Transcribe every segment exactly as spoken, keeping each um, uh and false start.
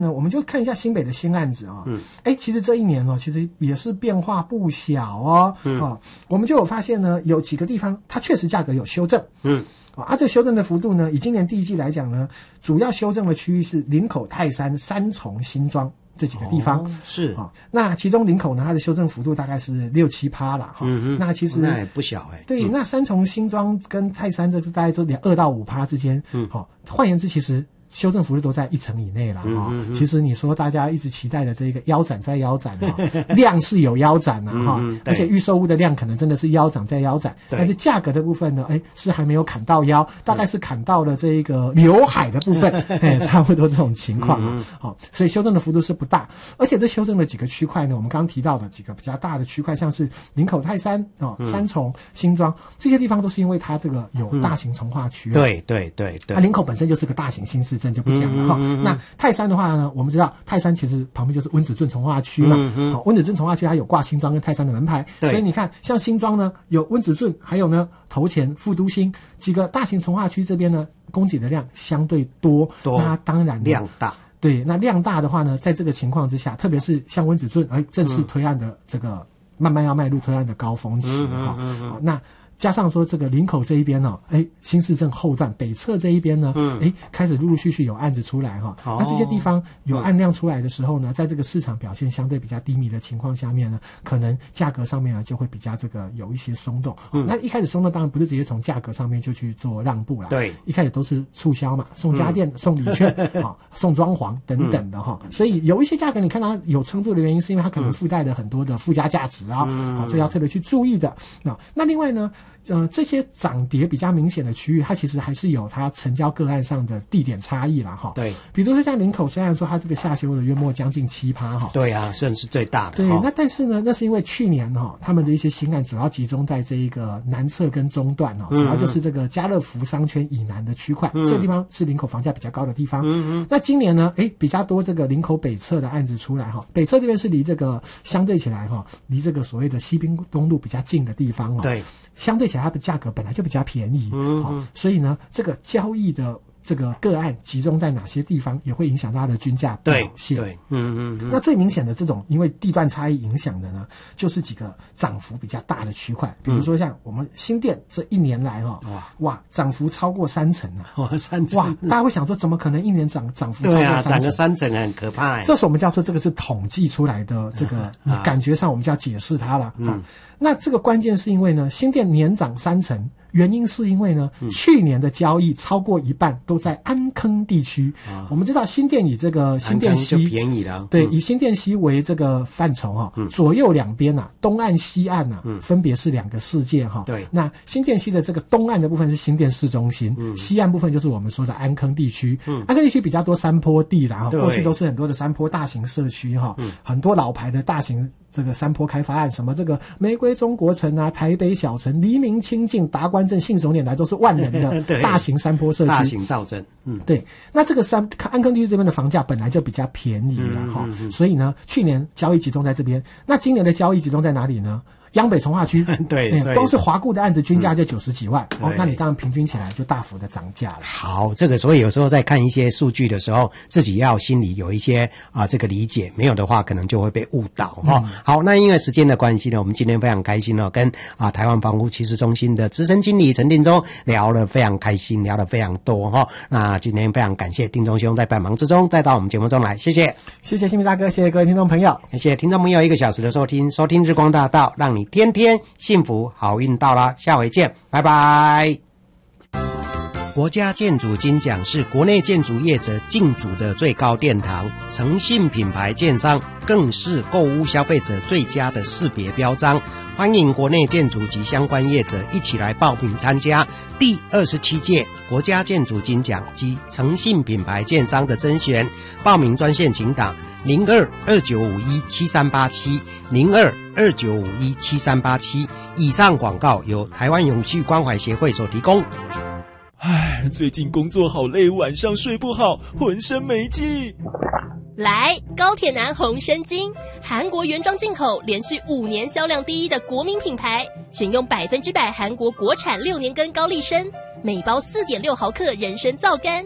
那我们就看一下新北的新案子啊、哦，嗯，哎，其实这一年哦，其实也是变化不小哦，嗯，哦，我们就有发现呢，有几个地方它确实价格有修正，嗯，啊，这修正的幅度呢，以今年第一季来讲呢，主要修正的区域是林口、泰山、三重、新庄这几个地方， 哦、是啊、 哦，那其中林口呢，它的修正幅度大概是六七趴啦，哈、哦，嗯那其实那也不小哎、欸， 对，嗯、那三重、新庄跟泰山这个大概就两二到五趴之间，嗯，好、哦，换言之，其实。修正幅度都在一成以内了哈、嗯嗯嗯，其实你说大家一直期待的这个腰斩再腰斩哈，量是有腰斩啊哈、嗯，而且预售屋的量可能真的是腰斩再腰斩，但是价格的部分呢，哎是还没有砍到腰，大概是砍到了这个刘海的部分，哎差不多这种情况啊，好、嗯，所以修正的幅度是不大，而且这修正的几个区块呢，我们刚刚提到的几个比较大的区块，像是林口、泰山哦、三重、新庄这些地方，都是因为它这个有大型重划区、啊嗯， 对对对对， 啊林口本身就是个大型新市镇就不讲了哈、嗯嗯嗯。那泰山的话呢，我们知道泰山其实旁边就是温子圳重划区嘛，好、嗯嗯，温子圳重划区它有挂新庄跟泰山的门牌，所以你看像新庄呢有温子圳，还有呢头前、副都心几个大型重划区这边呢，供给的量相对多，多那当然量大。 对，那量大的话呢，在这个情况之下，特别是像温子圳，哎，正式推案的这个、嗯、慢慢要迈入推案的高峰期哈、嗯嗯嗯，那。加上说这个林口这一边呢、哦，哎，新市镇后段北侧这一边呢，嗯，哎，开始陆陆续续有案子出来哈、哦。那这些地方有案量出来的时候呢，在这个市场表现相对比较低迷的情况下面呢，可能价格上面呢就会比较这个有一些松动。嗯，那一开始松动当然不是直接从价格上面就去做让步啦，对，一开始都是促销嘛，送家电、嗯、送礼券啊、哦，送装潢等等的哈、嗯。所以有一些价格你看它有撑住的原因，是因为它可能附带了很多的附加价值啊，好、嗯哦，这要特别去注意的。那那另外呢？呃，这些涨跌比较明显的区域，它其实还是有它成交个案上的地点差异啦，哈。对，比如说像林口，虽然说它这个下修了约莫将近七趴哈。对啊，甚至最大的。对，那但是呢，那是因为去年哈，他们的一些新案主要集中在这一个南侧跟中段哦、嗯，主要就是这个家乐福商圈以南的区块、嗯，这个地方是林口房价比较高的地方。嗯嗯。那今年呢，哎，比较多这个林口北侧的案子出来哈，北侧这边是离这个相对起来哈，离这个所谓的西滨东路比较近的地方哦。对。相对起来，它的价格本来就比较便宜，嗯、哦，所以呢，这个交易的这个个案集中在哪些地方，也会影响它的均价表现。对，对嗯嗯嗯。那最明显的这种因为地段差异影响的呢，就是几个涨幅比较大的区块，比如说像我们新店这一年来哈、哦，哇哇，涨幅超过三成啊！哇，三成！哇，大家会想说，怎么可能一年涨涨幅超过三成？对啊，涨个三成很可怕哎。这是我们叫做这个是统计出来的这个，你感觉上我们就要解释它了。嗯。哦那这个关键是因为呢，新店年涨三成，原因是因为呢，嗯、去年的交易超过一半都在安坑地区。啊、我们知道新店以这个新店溪就便宜了，对，嗯、以新店溪为这个范畴哈、嗯，左右两边啊，东岸西岸啊，嗯、分别是两个世界哈。对，那新店溪的这个东岸的部分是新店市中心，嗯、西岸部分就是我们说的安坑地区。嗯、安坑地区比较多山坡地啦，过去都是很多的山坡大型社区哈、嗯，很多老牌的大型。这个山坡开发案，什么这个玫瑰中国城啊、台北小城、黎明清境、达官镇、信手拈来，都是万人的大型山坡社区，大型造镇。嗯，对。那这个山安坑地区这边的房价本来就比较便宜了哈、嗯嗯嗯，所以呢，去年交易集中在这边。那今年的交易集中在哪里呢？央北重划区，对，欸、光是华固的案子均价就九十几万、嗯哦，那你当然平均起来就大幅的涨价了。 好，这个所以有时候在看一些数据的时候，自己要心里有一些啊、呃、这个理解，没有的话可能就会被误导哈、嗯。好，那因为时间的关系呢，我们今天非常开心哦，跟啊台湾房屋趋势中心的资深经理陈定中聊了非常开心，聊了非常多哈。那今天非常感谢定中兄在百忙之中再到我们节目中来，谢谢， 谢谢新民大哥，谢谢各位听众朋友， 谢谢听众朋友一个小时的收听，收听日光大道，让你天天幸福好运到啦，下回见，拜拜。国家建筑金奖是国内建筑业者竞逐的最高殿堂，诚信品牌建商更是购屋消费者最佳的识别标章。欢迎国内建筑及相关业者一起来报名参加第二十七届国家建筑金奖及诚信品牌建商的甄选。报名专线请打零二二九五一七三八七零二二九五一七三八七。以上广告由台湾永续关怀协会所提供。 唉，最近工作好累，晚上睡不好，浑身没劲。 来，高铁男红参精，韩国原装进口，连续五年销量第一的国民品牌，选用百分之百韩国国产六年根高丽参，每包四点六毫克人参皂苷。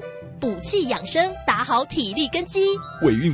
补气养生，打好体力根基。 伟运